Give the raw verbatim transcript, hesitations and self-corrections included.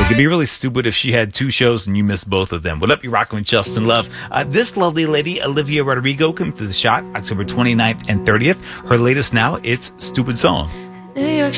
could be really stupid if she had two shows and you missed both of them. What up, you rocking with Justin Love? Uh, this lovely lady, Olivia Rodrigo, came to the shot October twenty-ninth and thirtieth. Her latest now, it's Stupid Song. New York